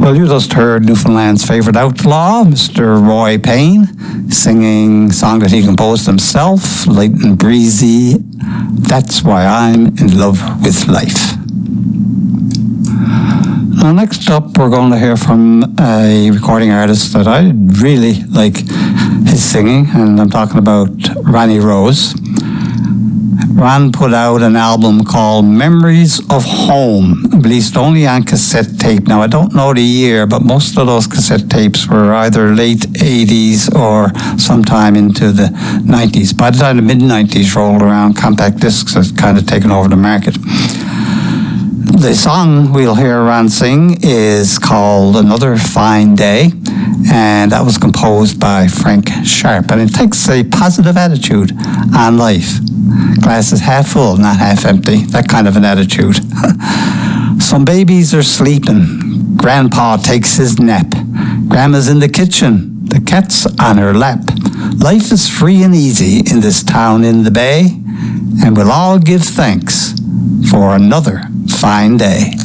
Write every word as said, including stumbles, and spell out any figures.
Well, you just heard Newfoundland's favourite outlaw, Mister Roy Payne, singing a song that he composed himself, light and breezy. That's why I'm in love with life. Now, next up, we're going to hear from a recording artist that I really like his singing, and I'm talking about Ronnie Rose. Ron put out an album called Memories of Home, released only on cassette tape. Now, I don't know the year, but most of those cassette tapes were either late eighties or sometime into the nineties. By the time the mid-nineties rolled around, compact discs had kind of taken over the market. The song we'll hear Ron sing is called Another Fine Day, and that was composed by Frank Sharp, and it takes a positive attitude on life. Glass is half full, not half empty, that kind of an attitude. Some babies are sleeping. Grandpa takes his nap. Grandma's in the kitchen. The cat's on her lap. Life is free and easy in this town in the bay, and we'll all give thanks for another fine day.